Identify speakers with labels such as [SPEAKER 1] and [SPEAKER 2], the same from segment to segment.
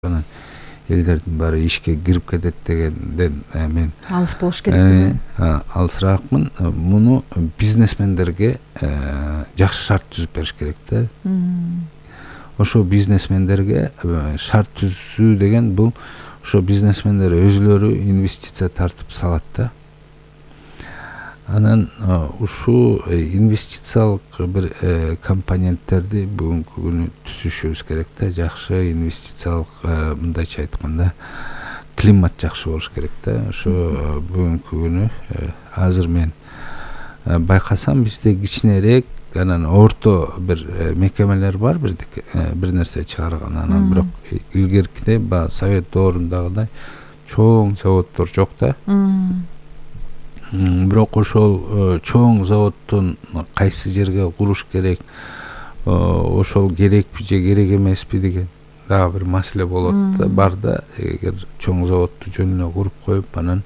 [SPEAKER 1] анан элдердин баары ишке кирип кетет дегенден мен
[SPEAKER 2] алыс болуш керек.
[SPEAKER 1] алысыраакмын. Муну бизнесмендерге жакшы шарт түзүп бериш керек да. Ошо бизнесмендерге шарт түзүү деген бул ошо бизнесмендер өзүлөрү инвестиция тартып салат да. Анан ушул инвестициялык бир компоненттерди бүгүнкү күнү түзүшүбүз керек да. Жакшы инвестициялык, мындайча айтканда, климат жакшы болуш керек да. Ошо бүгүнкү күнү азыр мен байкасам бизде кичинерээк, анан орто бир мекемелер бар, бир нерсе чыгарган. Анан бирок илгеркиде баягы совет доорундагыдай чоң заводдор жок да. Бирок ошол чоң заводдун кайсы жерге куруш керек, ошол керекпи же керек эмеспи деген дагы бир маселе болот да, бар да. Эгер чоң заводду жөнүнө куруп коюп, анан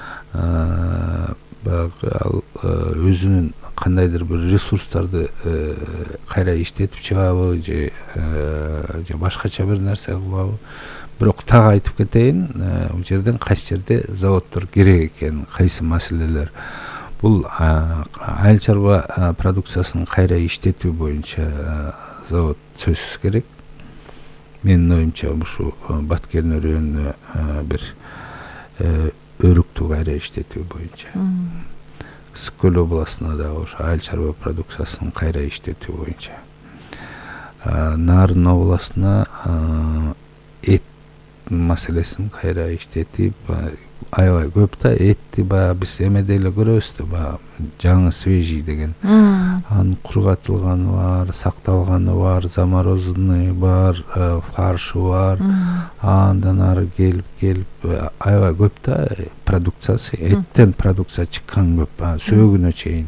[SPEAKER 1] баягы ал өзүнүн кандайдыр бир ресурстарды кайра иштетип чыгабы же башкача бир нерсе кылабы. Бирок так айтып кетейин, бул жерден кайсы жерде заводдор керек экен, кайсы маселелер. Бул айыл чарба продукциясын кайра иштетүү боюнча завод сөзсүз керек. Менин оюмча ушул Баткерне районуна бир өрүктү кайра иштетүү боюнча. Ысык Көл областына дагы ошо айыл чарба продукциясын кайра иштетүү боюнча. Нарын областына эт маселесин кайра иштетип, аябай көп да. Этти баягы биз эмеде эле көрөбүз да, баягы жаңы свежий деген. Анын кургатылганы бар, сакталганы бар, замороженный бар, фаршы бар. Андан ары келип аябай көп да продукциясы. Эттен продукция чыккан көп, сөөгүнө чейин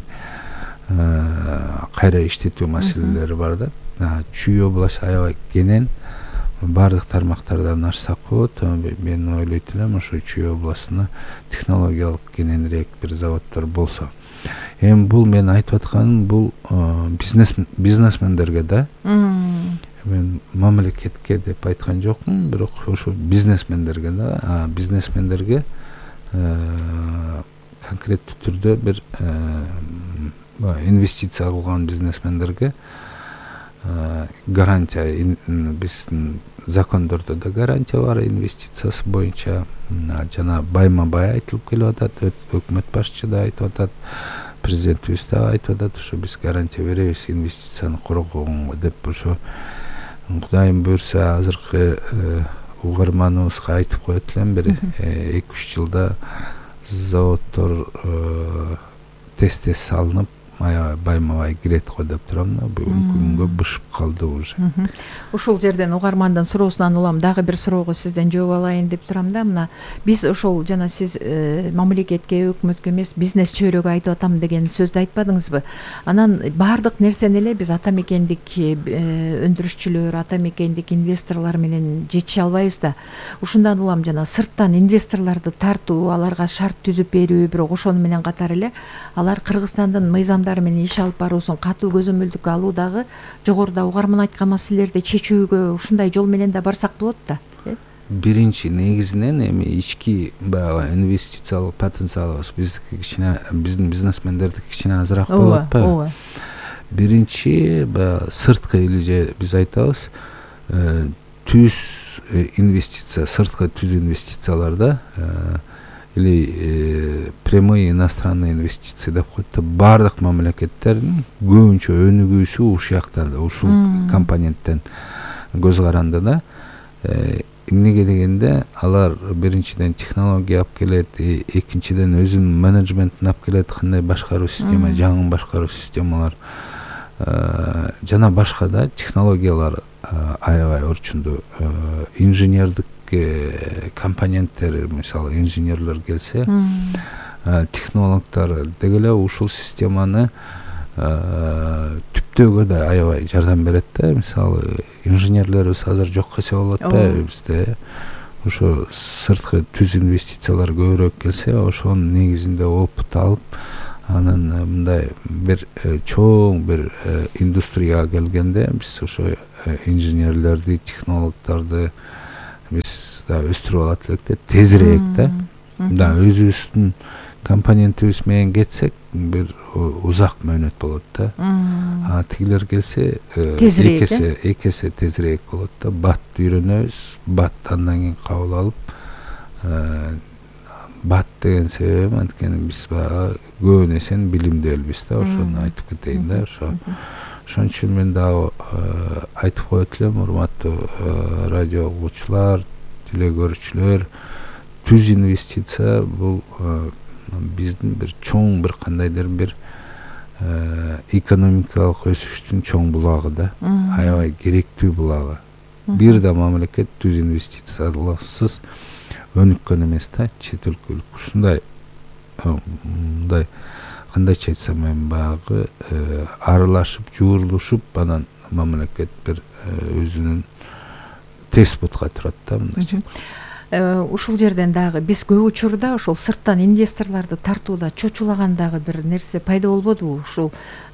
[SPEAKER 1] кайра иштетүү маселелери бар да. Чүй областы аябай кенен, бардык тармактардан ашсак болот. Мен ойлойт элем ошо Чүй областына технологиялык кененирээк бир заводдор болсо. Эми бул мен айтып атканым бул бизнесмендерге да. Мен мамлекетке деп айткан жокмун, бирок ошо бизнесмендерге да. Бизнесмендерге конкреттүү түрдө бир инвестиция кылган бизнесмендерге гарантия, биздин закондордо да гарантия бар инвестициясы боюнча. Жана байма-бай айтылып келип атат, өкмөт башчы да айтып атат, президентибиз да айтып атат, ошо биз гарантия беребиз инвестицияны коргогонго деп. Ошо Кудайым буйрса азыркы угарманыбызга айтып коет элем, бир 2-3 жылда заводдор тез салынып аябай байма-бай кирет го деп турам да. Бүгүнкү күнгө бышып калды уже.
[SPEAKER 2] Ушул жерден угармандын суроосунан улам дагы бир суроого сизден жооп алайын деп турам да. Мына биз ошол жана сиз мамлекетке, өкмөткө эмес, бизнес чөйрөгө айтып атам деген сөздү айтпадыңызбы? Анан баардык нерсени эле биз ата мекендик өндүрүшчүлөр, ата мекендик инвесторлор менен жетише албайбыз да. Ушундан улам жана сырттан инвесторлорду тартуу, аларга шарт түзүп берүү, бирок ошону менен катар эле алар Кыргызстандын мыйзамдары менен иш алып баруусун катуу көзөмөлдүккө алуу дагы жогоруда угарман айткан маселелерди чечүүгө ушундай жол менен да барсак болот да.
[SPEAKER 1] Биринчи негизинен эми ички баягы инвестициялык потенциалыбыз биздин бизнесмендердики кичине азыраак болот атпайбы? Ооба. Биринчи баягы сырткы или же биз айтабыз түз инвестиция, сырткы түз инвестицияларда или прямые иностранные инвестиции деп коет да. Бардык мамлекеттердин көбүнчө өнүгүүсү ушул жакта, ушул компоненттен көз каранды да. Эмнеге дегенде алар биринчиден технология алып келет, экинчиден өзүнүн менеджментин алып келет, кандай башкаруу система, жаңы башкаруу системалар жана башка да технологиялар аябай орчунду. Инженердик компоненттер, мисалы инженерлер келсе, технологдор деги эле ушул системаны түптөөгө да аябай жардам берет да. Мисалы инженерлерибиз азыр жок десе болот атпайбы бизде. Ошо сырткы түз инвестициялар көбүрөөк келсе, ошонун негизинде опыт алып, анан мындай бир чоң бир индустрияга келгенде биз ошо инженерлерди, технологдорду биз да өстүрүп алат элек да, тезирээк да. Да өзүбүздүн компонентибиз менен кетсек бир узак мөөнөт болот да. Тигилер келсе
[SPEAKER 2] Тезирээк,
[SPEAKER 1] эки эсе тезирээк болот да. Бат үйрөнөбүз, бат андан кийин кабыл алып, бат деген себебим анткени биз баягы көбүн эсен билимдүү элбиз да, ошону айтып кетейин да. Ошон үчүн мен дагы айтып коет элем, урматтуу радио угуучулар, теле көрүүчүлөр, түз инвестиция бул биздин бир чоң бир кандайдыр бир экономикалык өсүштүн чоң булагы да, аябай керектүү булагы. Бир да мамлекет түз инвестицияларсыз өнүккөн эмес да, чет өлкөлүк ушундай мындай кандайча айтсам эми баягы аралашып, жуурулушуп анан мамлекет бир өзүнүн тез бутка турат да, мындайча.
[SPEAKER 2] Ушул жерден дагы биз көп учурда ошол сырттан инвесторлорду тартууда чочулаган дагы бир нерсе пайда болбодубу? Ушул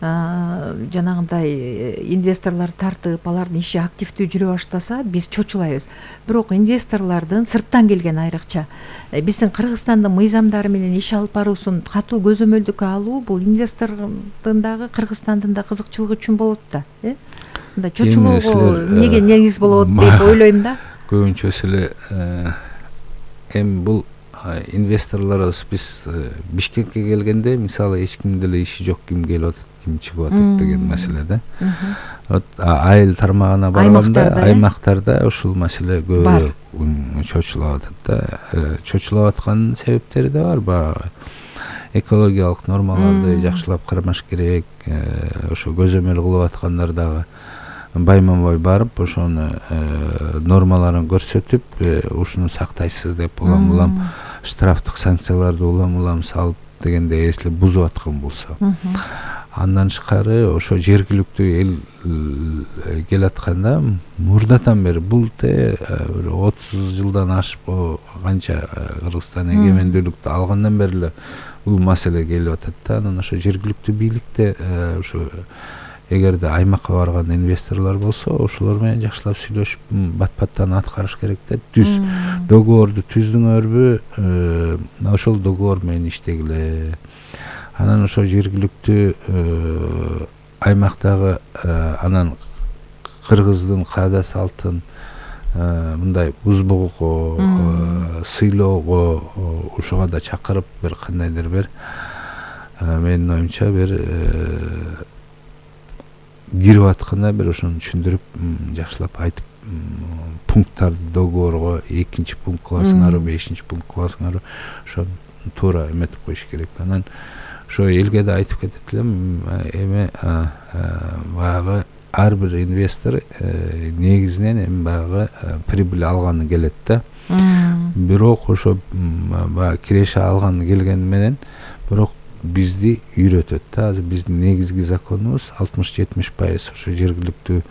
[SPEAKER 2] жанагындай инвесторлор тартып, алардын иши активдүү жүрө баштаса, биз чочулайбыз. Бирок инвесторлордун сырттан келген айрыкча биздин Кыргызстандын мыйзамдары менен иш алып баруусун катуу көзөмөлдүккө алуу бул инвестордун дагы Кыргызстандын да кызыкчылыгы үчүн болот да, мындай чочулоого эмнеге негиз болот деп ойлойм да.
[SPEAKER 1] Көбүнчөсү эле эми бул инвесторлорубуз биз Бишкекке келгенде мисалы эч кимдин деле иши жок, ким келип атат, ким чыгып атат деген маселе да. Вот айыл тармагына барганда аймактарда ушул маселе көбүрөөк чочулап атат да. Чочулап атканын себептери да бар. Баягы экологиялык нормаларды жакшылап кармаш керек. Ошо көзөмөл кылып аткандар дагы байма-бай барып, ошону нормаларын көрсөтүп, ушуну сактайсыз деп улам-улам штрафтык санкцияларды улам-улам салып дегенде эсли бузуп аткан болсо. Андан тышкары ошо жергиликтүү эл келатканда мурдатан бери бул 30 жылдан ашып канча Кыргызстан эгемендүүлүктү алгандан бери эле бул маселе келип атат да. Анан ошо жергиликтүү бийликте ошо эгерде аймакка барган инвесторлор болсо, ошолор менен жакшылап сүйлөшүп, бат-баттан аткарыш керек да. Договорду түздүңөрбү, ошол договор менен иштегиле. Анан ошо жергиликтүү аймактагы анан кыргыздын каада салтын мындай бузбоого, сыйлоого, ушуга да чакырып бир кандайдыр бир менин оюмча бир кирип атканда бир ошону түшүндүрүп, жакшылап айтып, пункттарды договорго 2-чи пункт кыласыңарбы, 5-чи пункт кыласыңарбы, ошону туура эметип коюш керек. Анан ошо элге да айтып кетет элем, эми баягы ар бир инвестор негизинен эми баягы прибыль алганы келет да. Бирок ошо баягы киреше алганы келгени менен, бирок бизди үйрөтөт да. Азыр биздин негизги законубуз 60-70% ошо жергиликтүү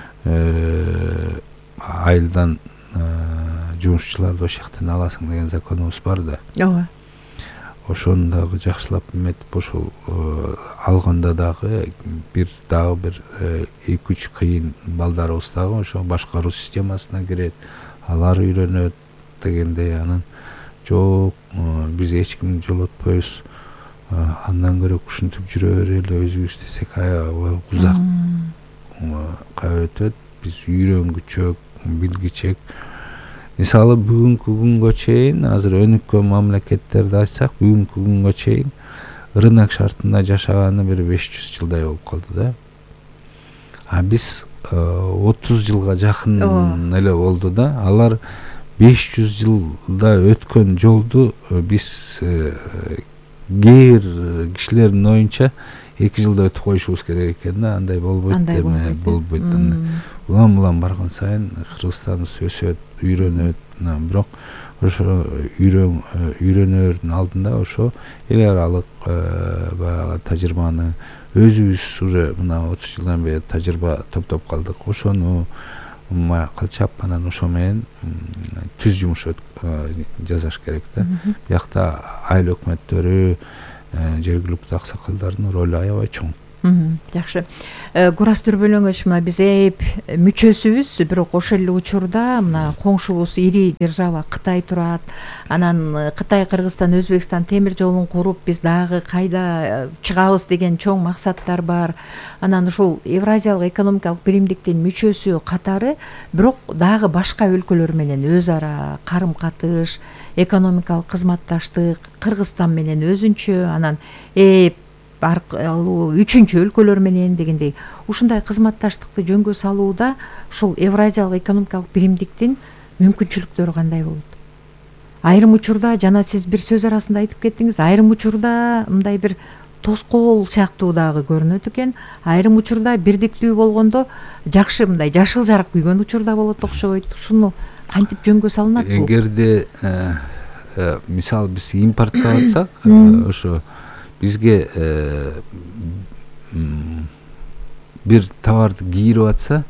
[SPEAKER 1] айылдан жумушчуларды ошол жактан аласың деген законубуз бар да.
[SPEAKER 2] Ооба.
[SPEAKER 1] Ошону дагы жакшылап эметип, ошол алганда дагы бир 2-3 кыйын балдарыбыз дагы ошо башкаруу системасына кирет, алар үйрөнөт дегендей. Анан жок, биз эч кимди жолотпойбуз, андан көрө ушинтип жүрө берели, өзүбүз десек аябай узак өтөт. Биз үйрөнгүчөк, билгичек. Мисалы бүгүнкү күнгө чейин, азыр өнүккөн мамлекеттерди айтсак, бүгүнкү күнгө чейин рынок шартында жашаганы бир 500 жылдай болуп калды да. Биз 30 жылга жакын эле болду да. Алар 500 жылда өткөн жолду биз кээ бир кишилердин оюнча 2 жылда өтүп коюшубуз керек экен да. Андай болбойт деме, болбойт. Улам-улам барган сайын Кыргызстаныбыз өсөт, үйрөнөт. Бирок ошо үйрөнөрдүн алдында ошо эл аралык баягы тажрыйбаны өзүбүз уже мына 30 жылдан бери тажрыйба топтоп калдык. Ошону кылчап, анан ошо менен түз жумуш жасаш керек да. Биякта айыл өкмөттөрү, жергиликтүү аксакалдардын ролу аябай чоң.
[SPEAKER 2] Жакшы. Гурас Дүрбөлөңөч, мына биз эп мүчөсүбүз, бирок ошол эле учурда мына коңшубуз ири держава Кытай турат. Анан Кытай, Кыргызстан, Өзбекстан темир жолун куруп, биз дагы кайда чыгабыз деген чоң максаттар бар. Анан ушул Евразиялык экономикалык биримдиктин мүчөсү катары, бирок дагы башка өлкөлөр менен өз ара карым-катыш, экономикалык кызматташтык, Кыргызстан менен өзүнчө, анан үчүнчү өлкөлөр менен дегендей ушундай кызматташтыкты жөнгө салууда ушул Евразиялык экономикалык биримдиктин мүмкүнчүлүктөрү кандай болот? Айрым учурда жана сиз бир сөз арасында айтып кеттиңиз, айрым учурда мындай бир тоскоол сыяктуу дагы көрүнөт экен. Айрым учурда бирдиктүү болгондо жакшы мындай жашыл жарык күйгөн учурда болот окшойт. Ушуну кантип жөнгө салынат бул?
[SPEAKER 1] Эгерде мисалы биз импорттап атсак, ошо бизге бир товарды кийирип атса,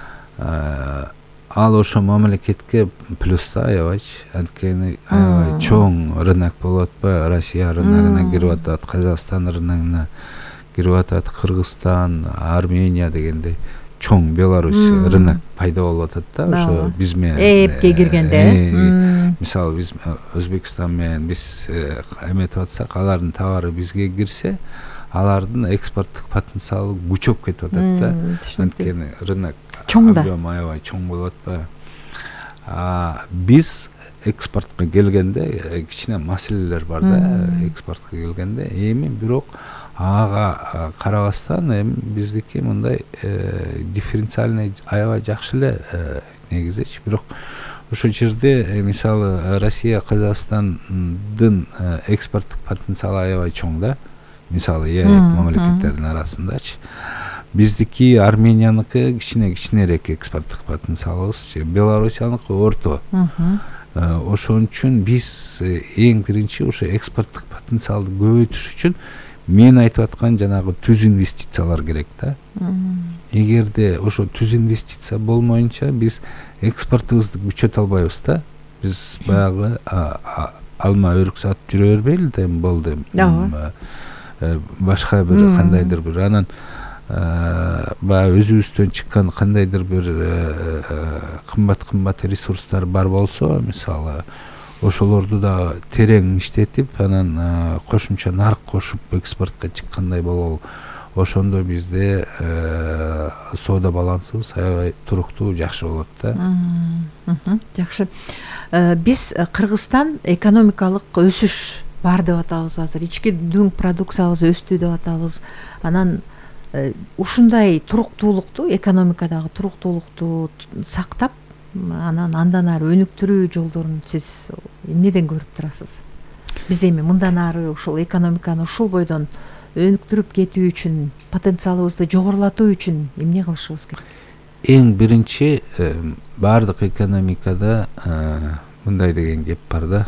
[SPEAKER 1] ал ошо мамлекетке плюс да, аябайчы. Анткени аябай чоң рынок болуп атпайбы? Россия рыногуна кирип атат, Казакстан рыногуна кирип атат, Кыргызстан, Армения дегендей чоң Беларусь рынок пайда болуп атат да, ошо биз менен
[SPEAKER 2] эпке киргенде.
[SPEAKER 1] Мисалы биз Өзбекстан менен биз эметип атсак, алардын товары бизге кирсе, алардын экспорттук потенциалы күчөп кетип атат да. Анткени рынок объем аябай чоң болуп атпайбы? Биз экспортко келгенде кичине маселелер бар да, экспортко келгенде. Эми бирок ага карабастан эми биздики мындай дифференциальный аябай жакшы эле негизичи. Бирок ошол жерде мисалы Россия, Казакстандын экспорттук потенциалы аябай чоң да. Мисалы мамлекеттердин арасындачы. Биздики Арменияныкы кичинерээк экспорттук потенциалыбыз, Белоруссияныкы орто. Ошон үчүн биз эң биринчи ошо экспорттук потенциалды көбөйтүш үчүн мен айтып аткан жанагы түз инвестициялар керек да. Эгерде ошо түз инвестиция болмоюнча биз экспортубузду күчөтө албайбыз да. Биз баягы алма өрүк сатып жүрө бербейли да, болду. Башка бир кандайдыр бир анан баягы өзүбүздөн чыккан кандайдыр бир кымбат ресурстар бар болсо, мисалы ошолорду да терең иштетип, анан кошумча нарк кошуп экспортко чыккандай болобу. Ошондо бизде соода балансыбыз аябай туруктуу, жакшы болот да.
[SPEAKER 2] Жакшы. Биз Кыргызстан экономикалык өсүш бар деп атабыз азыр. Ички дүң продукциябыз өстү деп атабыз. Анан ушундай туруктуулукту, экономикадагы туруктуулукту сактап, андан ары өнүктүрүү жолдорун сиз эмнеден көрүп турасыз? Биз эми мындан ары ушул экономиканы ушул бойдон өнүктүрүп кетүү үчүн, потенциалыбызды жогорулатуу үчүн эмне кылышыбыз керек?
[SPEAKER 1] Эң биринчи бардык экономикада мындай деген кеп бар да.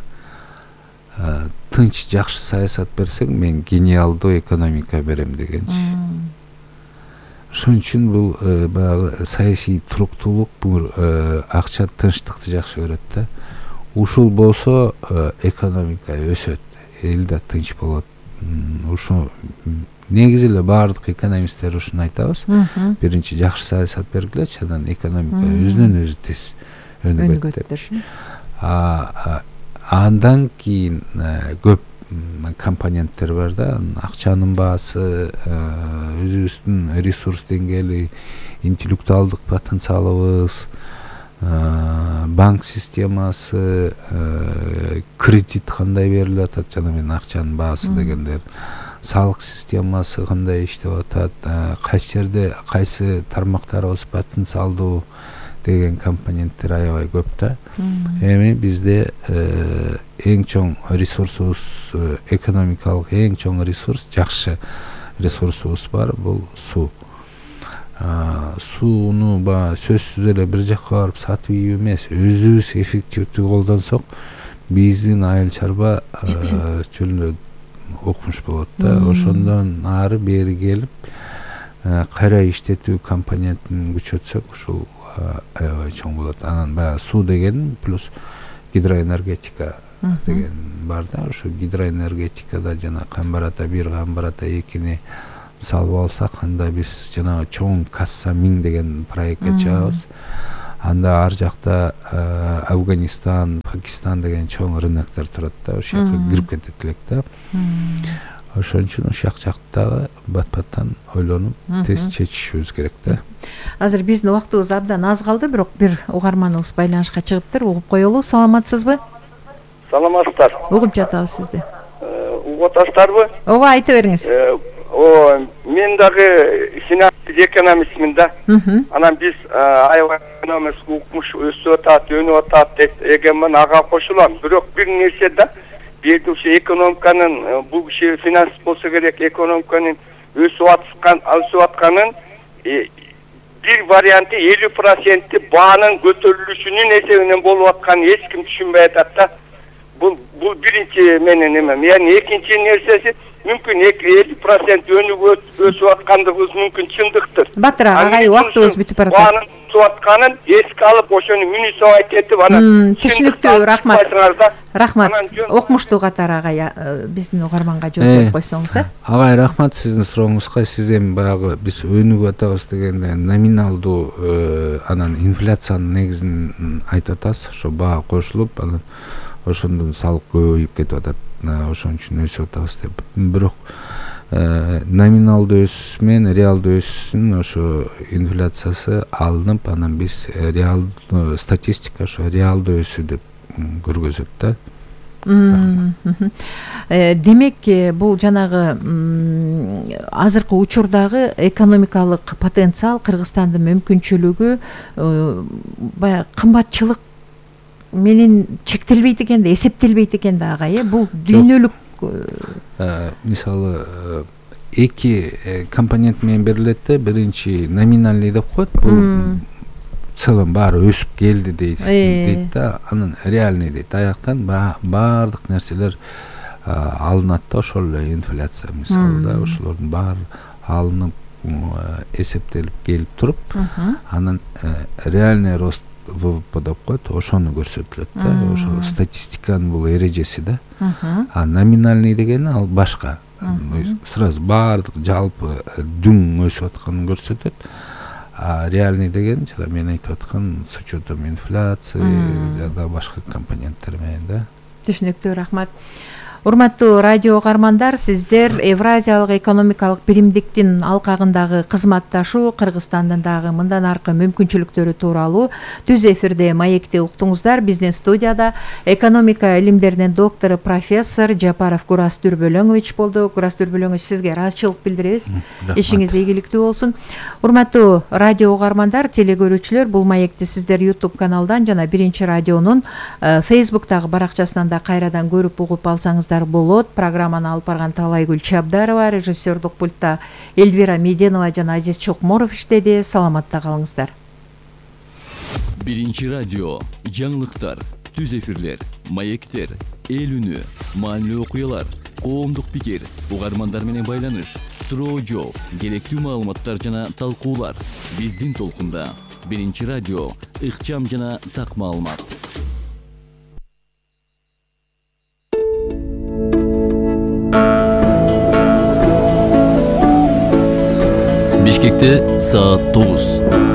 [SPEAKER 1] Тынч, жакшы саясат берсең, мен гениалдуу экономика берем дегенчи. Ошон үчүн бул баягы саясий туруктуулук, бул акча тынчтыкты жакшы көрөт да. Ушул болсо экономика өсөт, эл да тынч болот. Ушу негизи эле баардык экономисттер ушуну айтабыз. Биринчи жакшы саясат бергилечи, анан экономика өзүнөн өзү тез өнүгөт деп. Андан кийин көп компоненттер бар да. Акчанын баасы, өзүбүздүн ресурс деңгээли, интеллектуалдык потенциалыбыз, банк системасы, кредит кандай берилип атат, жана мен акчанын баасы дегендер, салык системасы кандай иштеп атат, кайсы жерде кайсы тармактарыбыз потенциалдуу деген компоненттер аябай көп да. Эми бизде эң чоң ресурсубуз, экономикалык эң чоң ресурс, жакшы ресурсубуз бар, бул суу. Сууну сөзсүз эле бир жакка барып сатып ийүү эмес, өзүбүз эффективдүү колдонсок, биздин айыл чарба чөлүндө окумуш болот да. Ошондон ары бери келип кайра иштетүү компонентин күчөтсөк, ушул аябай чоң болот. Анан баягы суу деген плюс гидроэнергетика деген бар да. Ошо гидроэнергетикада жана Камбар ата 1, Камбар ата 2-ни мисалы алсак, анда биз жанагы чоң касса 1000 деген проектке чыгабыз. Анда ар жакта Афганистан, Пакистан деген чоң рыноктор турат да, ошол жака кирип кетет элек да. Ошон үчүн ошол жактагы бат-баттан ойлонуп тез чечишибиз керек да.
[SPEAKER 2] Азыр биздин убактыбыз абдан аз калды, бирок бир угарманыбыз байланышка чыгыптыр. Угуп коелу. Саламатсызбы?
[SPEAKER 3] Саламатсыздар.
[SPEAKER 2] Угуп жатабыз сизди.
[SPEAKER 3] Угуп атасыздарбы?
[SPEAKER 2] Ооба, айта бериңиз.
[SPEAKER 3] Мен дагы финансист экономистмин да. Анан биз аябай экономист укмуш өсүп атат, өнүп атат деп эгемин ага кошулам. Бирок бир нерсе да, бирде ушу экономиканын, бул киши финансист болсо керек, экономиканын өсүп атканын бир варианты 50% баанын көтөрүлүшүнүн эсебинен болуп атканын эч ким түшүнбөй атат да. Бул биринчи менин эмем. Яны экинчи нерсеси мүмкүн 50% өнүгүп өсүп аткандыгыбыз мүмкүн чындыктыр.
[SPEAKER 2] Батыр агай, убактыбыз бүтүп барат.
[SPEAKER 3] Баанын өсүп атканын эске алып, ошону мүнүсүп айтып, анан
[SPEAKER 2] түшүнүктүү, рахмат. Рахмат. Окумуштуу катары агай, биздин угарманга жооп берип койсоңуз,
[SPEAKER 1] Агай, рахмат сиздин сурооңузга. Сиз эми баягы биз өнүгүп атабыз дегенде номиналдуу анан инфляциянын негизин айтып атасыз. Ошо баа кошулуп, анан ошондон салык көбөйүп кетип атат. Ошон үчүн өсүп атабыз деп. Бирок номиналдуу өсүш менен реалдуу өсүштүн ошо инфляциясы алынып, анан биз реалдуу статистика ошо реалдуу өсүү деп көргөзөт да.
[SPEAKER 2] Демек, бул жанагы азыркы учурдагы экономикалык потенциал, Кыргызстандын мүмкүнчүлүгү баягы кымбатчылык менен чектелбейт экен да, эсептелбейт экен да агай. Бул дүйнөлүк
[SPEAKER 1] мисалы эки компонент менен берилет да. Биринчи номинальный деп коет. Бул целом баары өсүп келди дейт да. Анан реальный дейт. Аяктан баардык нерселер алынат да, ошол эле инфляция мисалы да. Ошолордун баары алынып эсептелип келип туруп, анан реальный рост ВВП деп коет, ошону көрсөтүлөт да. Ошо статистиканын бул эрежеси да. Номинальный деген ал башка. Сразу баардык жалпы дүң өсүп атканын көрсөтөт. Реальный деген жана мен айтып аткан с учетом инфляции жана башка компоненттер менен да.
[SPEAKER 2] Түшүнүктүү, рахмат. Урматтуу радио угармандар, сиздер Евразиялык экономикалык биримдиктин алкагындагы кызматташуу, Кыргызстандын дагы мындан аркы мүмкүнчүлүктөрү тууралуу түз эфирде маекти уктуңуздар. Биздин студияда экономика илимдеринин доктору профессор Жапаров Гурас Дүрбөлөңович болду. Гурас Дүрбөлөңович, сизге ыраазычылык билдиребиз. Ишиңиз ийгиликтүү болсун. Урматтуу радио угармандар, телекөрүүчүлөр, бул маекти сиздер YouTube каналдан жана Биринчи радионун Facebook'тагы баракчасынан да кайрадан көрүп угуп алсаңыздар болот. Программаны алып барган Талайгүл Чабдарова, режиссердук пультта Эльвира Меденова жана Азиз Чокморов иштеди. Саламатта калыңыздар.
[SPEAKER 4] Биринчи радио, жаңылыктар, түз эфирлер, маектер, эл үнү, маанилүү окуялар, коомдук пикир, угармандар менен байланыш, суроо жооп, керектүү маалыматтар жана талкуулар. Биздин толкунда Биринчи радио, ыкчам жана так маалымат. Бишкекте саат 9.